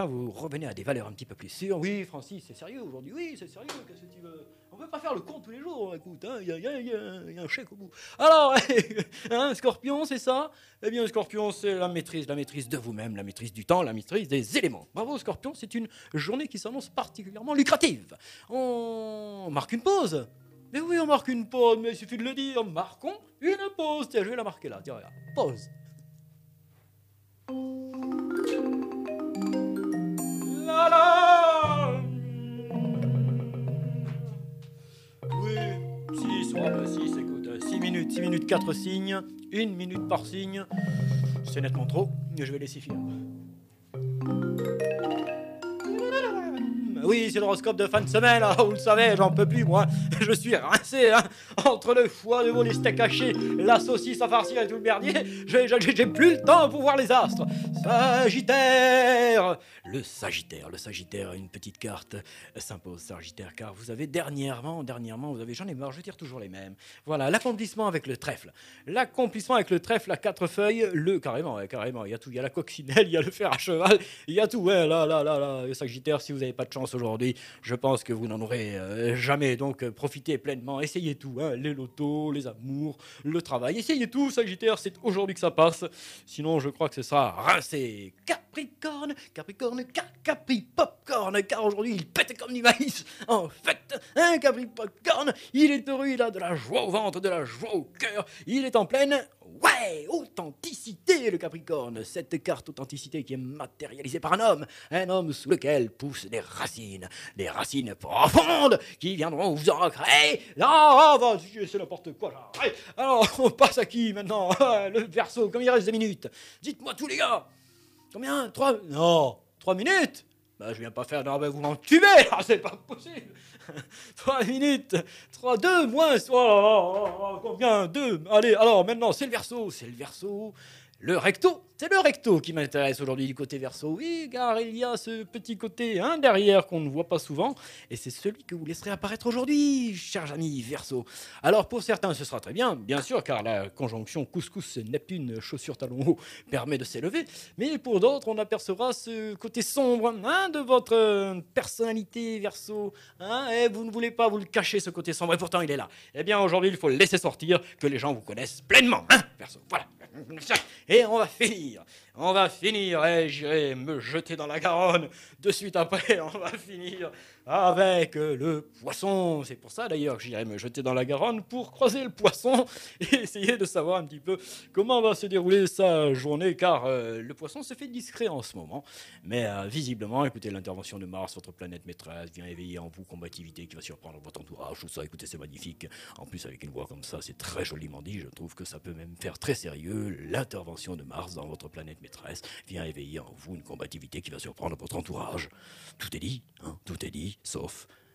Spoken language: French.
Vous revenez à des valeurs un petit peu plus sûres. Oui, Francis, c'est sérieux aujourd'hui. Oui, c'est sérieux. Qu'est-ce que tu veux? On ne peut pas faire le compte tous les jours. Écoute, il y a un chèque au bout. Alors, Scorpion, c'est ça? Eh bien, Scorpion, c'est la maîtrise de vous-même, la maîtrise du temps, la maîtrise des éléments. Bravo, Scorpion, c'est une journée qui s'annonce particulièrement lucrative. On marque une pause. Mais oui, on marque une pause, mais il suffit de le dire. Marquons une pause. Tiens, je vais la marquer là. Tiens, regarde. Pause. La la. Oui, 6, ouais, 6, écoute, 6 minutes, 4 signes, 1 minute par signe, c'est nettement trop, je vais laisser finir. Oui, c'est l'horoscope de fin de semaine, hein, vous le savez, j'en peux plus, moi. Je suis rincé, hein. Entre le foie de veau, les steaks hachés, la saucisse à farcir et tout le merdier, j'ai plus le temps pour voir les astres. Sagittaire, le Sagittaire, une petite carte s'impose, Sagittaire, car vous avez dernièrement, vous avez, j'en ai marre, je tire toujours les mêmes. Voilà, l'accomplissement avec le trèfle. L'accomplissement avec le trèfle à 4 feuilles, carrément, il y a tout, il y a la coccinelle, il y a le fer à cheval, il y a tout, ouais, là, Sagittaire, si vous n'avez pas de chance aujourd'hui, je pense que vous n'en aurez jamais, donc profitez pleinement, essayez tout, hein, les lotos, les amours, le travail, essayez tout, Sagittaire, c'est aujourd'hui que ça passe, sinon je crois que ce sera rincé. Capricorne, Capri Popcorn, car aujourd'hui il pète comme du maïs, en fait, un Capri Popcorn, il est heureux, il a de la joie au ventre, de la joie au cœur, il est en pleine... Ouais, authenticité, le Capricorne, cette carte authenticité qui est matérialisée par un homme sous lequel poussent des racines profondes qui viendront vous ancrer. Non, vas-y, c'est n'importe quoi, j'arrête. Alors, on passe à qui maintenant? Le Verseau, comme il reste 2 minutes. Dites-moi tous les gars, combien? 3? Non, 3 minutes? Bah, je viens pas faire, non, bah, vous m'entubez, là, c'est pas possible. 3 minutes, 3, 2, moins, combien? 2, allez, alors, maintenant, c'est le Verseau, le recto, c'est le recto qui m'intéresse aujourd'hui du côté Verseau, oui, car il y a ce petit côté derrière qu'on ne voit pas souvent, et c'est celui que vous laisserez apparaître aujourd'hui, chers amis Verseau. Alors pour certains ce sera très bien sûr, car la conjonction couscous Neptune chaussure talon haut permet de s'élever, mais pour d'autres on apercevra ce côté sombre de votre personnalité Verseau, et vous ne voulez pas vous le cacher ce côté sombre, et pourtant il est là. Eh bien aujourd'hui il faut le laisser sortir, que les gens vous connaissent pleinement, Verseau, voilà. Et on va finir, et j'irai me jeter dans la Garonne de suite après, on va finir avec le Poisson. C'est pour ça d'ailleurs que j'irai me jeter dans la Garonne pour croiser le Poisson et essayer de savoir un petit peu comment va se dérouler sa journée, car le Poisson se fait discret en ce moment, mais visiblement, écoutez, l'intervention de Mars, votre planète maîtresse, vient éveiller en vous combativité qui va surprendre votre entourage, tout ça, écoutez, c'est magnifique. En plus, avec une voix comme ça, c'est très joliment dit, je trouve que ça peut même faire très sérieux. L'intervention de Mars dans votre planète maîtresse vient éveiller en vous une combativité qui va surprendre votre entourage. Tout est dit, tout est dit, sauf